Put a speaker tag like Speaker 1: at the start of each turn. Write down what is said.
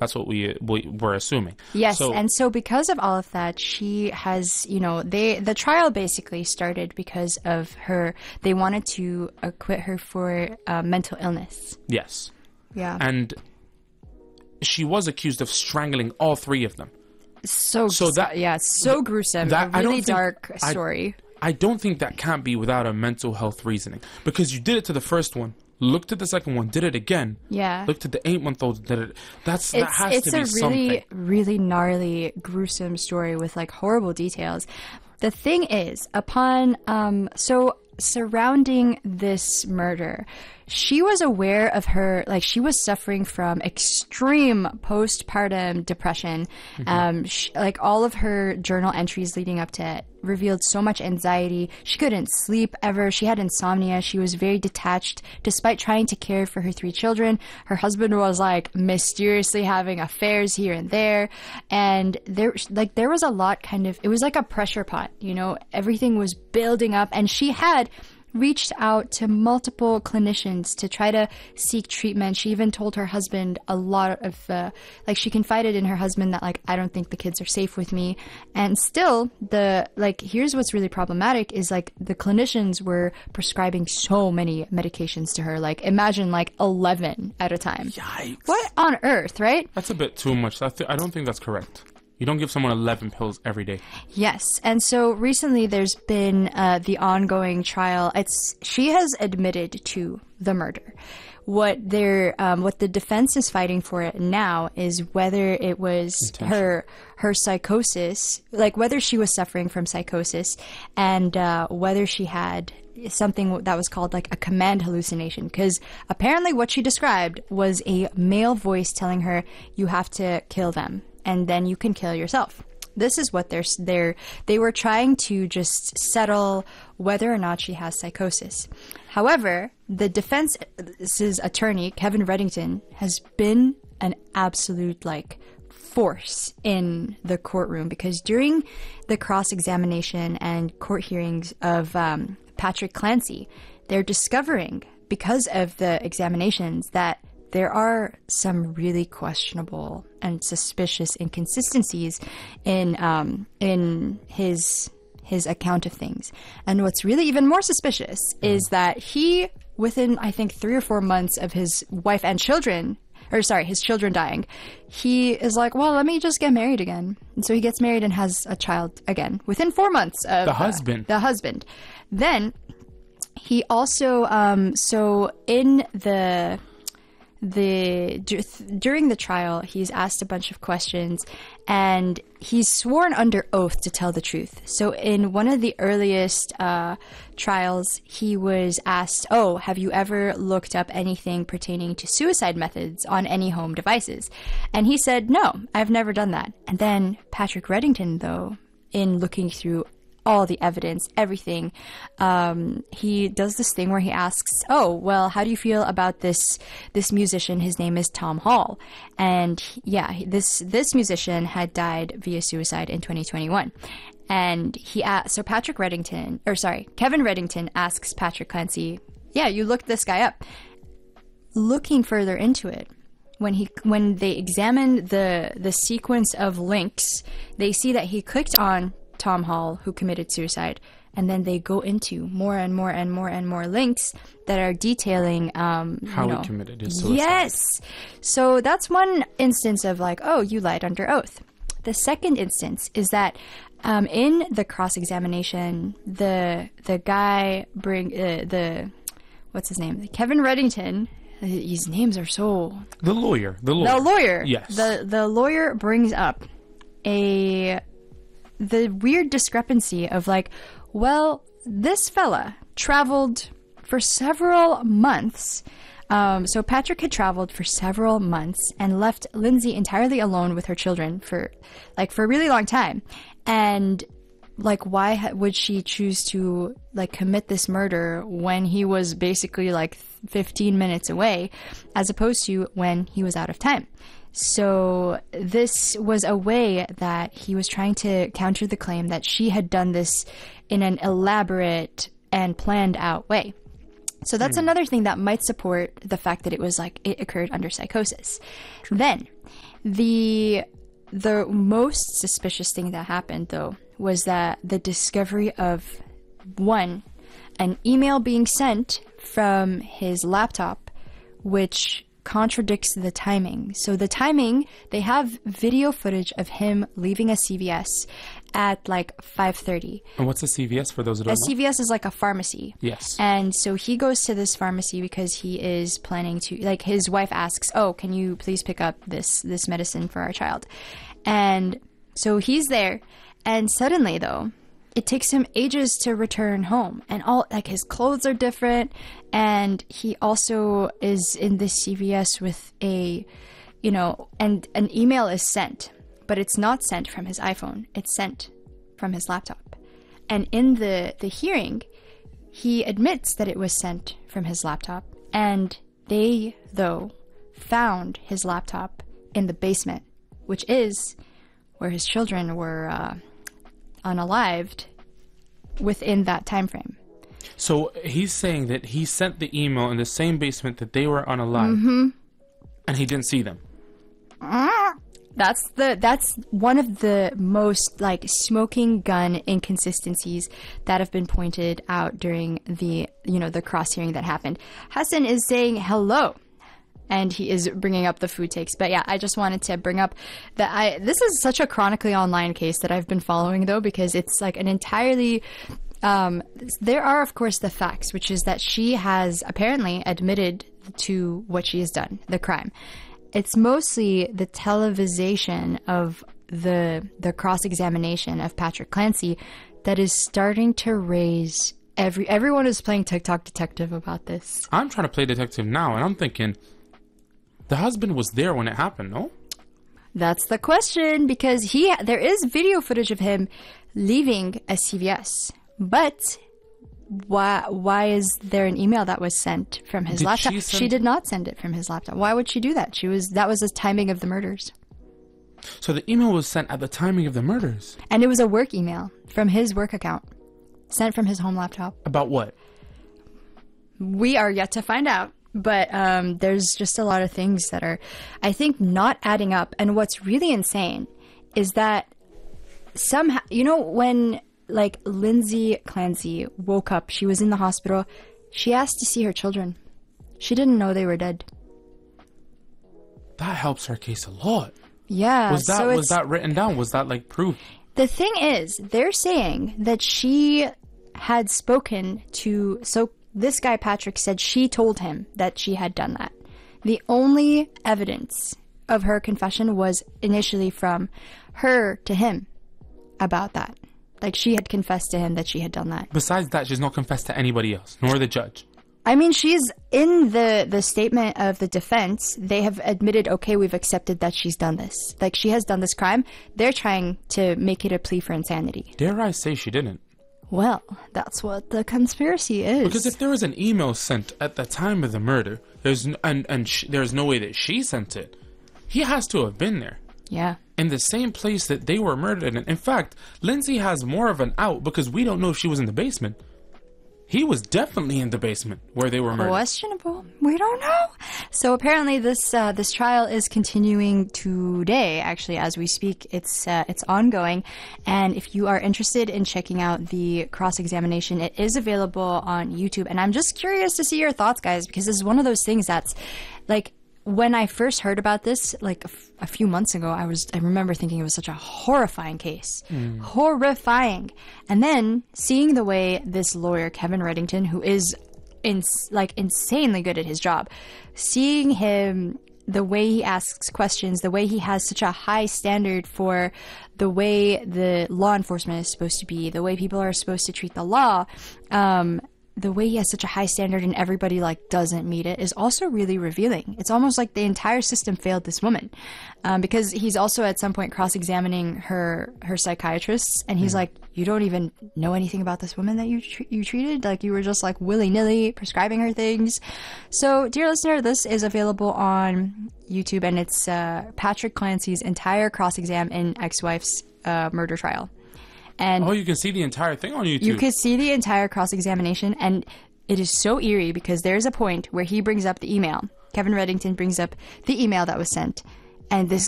Speaker 1: That's what we're assuming.
Speaker 2: Yes, and so because of all of that, she has, the trial basically started because of they wanted to acquit her for mental illness.
Speaker 1: Yes.
Speaker 2: Yeah.
Speaker 1: And she was accused of strangling all three of them.
Speaker 2: So gruesome. A really dark story.
Speaker 1: I don't think that can't be without a mental health reasoning. Because you did it to the first one, looked at the second one, did it again.
Speaker 2: Yeah.
Speaker 1: Looked at the 8-month-old, did it. That has to be something.
Speaker 2: It's a really, really gnarly, gruesome story with like horrible details. The thing is, surrounding this murder, she was aware of she was suffering from extreme postpartum depression. All of her journal entries leading up to it revealed so much anxiety. She couldn't sleep ever. She had insomnia. She was very detached despite trying to care for her 3 children. Her husband was like mysteriously having affairs here and there. And there was a lot it was like a pressure pot, everything was building up, and she had reached out to multiple clinicians to try to seek treatment. She even told her husband a lot of, she confided in her husband that, I don't think the kids are safe with me. And still, here's what's really problematic is, the clinicians were prescribing so many medications to her. Imagine, 11 at a time.
Speaker 1: Yikes.
Speaker 2: What on earth, right?
Speaker 1: That's a bit too much. I don't think that's correct. You don't give someone 11 pills every day.
Speaker 2: Yes. And so recently there's been the ongoing trial. She has admitted to the murder. What the defense is fighting for it now is whether it was her psychosis, whether she was suffering from psychosis, and whether she had something that was called a command hallucination, because apparently what she described was a male voice telling her, you have to kill them and then you can kill yourself. This is what they were trying to just settle whether or not she has psychosis. However, the defense's attorney, Kevin Reddington, has been an absolute force in the courtroom, because during the cross-examination and court hearings of Patrick Clancy, they're discovering, because of the examinations, that there are some really questionable and suspicious inconsistencies in his account of things. And what's really even more suspicious is that he, within I think 3 or 4 months of his wife and children, his children dying, he is like, well, let me just get married again. And so he gets married and has a child again within 4 months of
Speaker 1: the husband.
Speaker 2: Then he also during the trial, he's asked a bunch of questions, and he's sworn under oath to tell the truth. So in one of the earliest trials, he was asked, have you ever looked up anything pertaining to suicide methods on any home devices? And he said, no, I've never done that. And then Patrick Reddington, though, in looking through all the evidence, everything, he does this thing where he asks, how do you feel about this musician? His name is Tom Hall. And this musician had died via suicide in 2021. And Kevin Reddington asks Patrick Clancy, you looked this guy up. Looking further into it, when they examined the sequence of links, they see that he clicked on Tom Hall, who committed suicide, and then they go into more and more and more and more links that are detailing
Speaker 1: how he committed his suicide.
Speaker 2: Yes. So that's one instance of you lied under oath. The second instance is that in the cross-examination, the guy what's his name? Kevin Reddington. His names are so...
Speaker 1: The lawyer.
Speaker 2: Yes. The lawyer brings up the weird discrepancy of this fella traveled for several months. So Patrick had traveled for several months and left Lindsay entirely alone with her children for a really long time. And why would she choose to commit this murder when he was basically 15 minutes away, as opposed to when he was out of time? So this was a way that he was trying to counter the claim that she had done this in an elaborate and planned out way. So that's another thing that might support the fact that it was it occurred under psychosis. True. Then The most suspicious thing that happened, though, was that the discovery of an email being sent from his laptop, which contradicts the timing. So the timing, they have video footage of him leaving a CVS at like 5:30.
Speaker 1: And what's a CVS for those who don't know?
Speaker 2: A CVS is like a pharmacy.
Speaker 1: Yes.
Speaker 2: And so he goes to this pharmacy because he is planning to, like, his wife asks, "Oh, can you please pick up this medicine for our child?" And so he's there, and suddenly, though, it takes him ages to return home, and all, like, his clothes are different, and he also is in this CVS with and an email is sent, but it's not sent from his iPhone, it's sent from his laptop. And in the hearing, he admits that it was sent from his laptop, and they, though, found his laptop in the basement, which is where his children were unalived within that time frame.
Speaker 1: So he's saying that he sent the email in the same basement that they were unalived, and he didn't see them.
Speaker 2: That's one of the most, like, smoking gun inconsistencies that have been pointed out during the cross hearing that happened. Hassan is saying hello, and he is bringing up the food takes. But yeah, I just wanted to bring up that this is such a chronically online case that I've been following, though, because it's like an entirely there are, of course, the facts, which is that she has apparently admitted to what she has done, the crime. It's mostly the televisation of the cross-examination of Patrick Clancy that is starting to raise everyone is playing TikTok detective about this.
Speaker 1: I'm trying to play detective now, and I'm thinking, the husband was there when it happened, no?
Speaker 2: That's the question, because there is video footage of him leaving a CVS, but why is there an email that was sent from his laptop? She did not send it from his laptop. Why would she do that? That was the timing of the murders.
Speaker 1: So the email was sent at the timing of the murders.
Speaker 2: And it was a work email from his work account, sent from his home laptop.
Speaker 1: About what?
Speaker 2: We are yet to find out. But there's just a lot of things that are, I think, not adding up. And what's really insane is that somehow, when, like, Lindsay Clancy woke up, she was in the hospital, she asked to see her children. She didn't know they were dead.
Speaker 1: That helps her case a lot.
Speaker 2: Yeah.
Speaker 1: Was that written down? Was that, like, proof?
Speaker 2: The thing is, they're saying that she had spoken to... This guy, Patrick, said she told him that she had done that. The only evidence of her confession was initially from her to him about that. Like, she had confessed to him that she had done that.
Speaker 1: Besides that, she's not confessed to anybody else, nor the judge.
Speaker 2: I mean, she's in the statement of the defense. They have admitted, okay, we've accepted that she's done this. Like, she has done this crime. They're trying to make it a plea for insanity.
Speaker 1: Dare I say she didn't?
Speaker 2: Well, that's what the conspiracy is.
Speaker 1: Because if there was an email sent at the time of the murder, there's no way that she sent it. He has to have been there.
Speaker 2: Yeah.
Speaker 1: In the same place that they were murdered in. In fact, Lindsay has more of an out because we don't know if she was in the basement. He was definitely in the basement where they were murdered.
Speaker 2: Questionable. We don't know. So apparently this trial is continuing today, actually, as we speak. It's ongoing. And if you are interested in checking out the cross-examination, it is available on YouTube. And I'm just curious to see your thoughts, guys, because this is one of those things that's, like, when I first heard about this, like a few months ago, I remember thinking it was such a horrifying case. Horrifying. And then seeing the way this lawyer, Kevin Reddington, who is insanely good at his job, seeing him, the way he asks questions, the way he has such a high standard for the way the law enforcement is supposed to be, the way people are supposed to treat the law, the way he has such a high standard and everybody, like, doesn't meet it is also really revealing. It's almost like the entire system failed this woman, because he's also at some point cross-examining her psychiatrists, and he's like, you don't even know anything about this woman that you treated? Like, you were just, like, willy-nilly prescribing her things. So, dear listener, this is available on YouTube, and it's Patrick Clancy's entire cross-exam in ex-wife's murder trial. And
Speaker 1: you can see the entire thing on YouTube.
Speaker 2: You can see the entire cross-examination, and it is so eerie because there's a point where he brings up the email. Kevin Reddington brings up the email that was sent, and this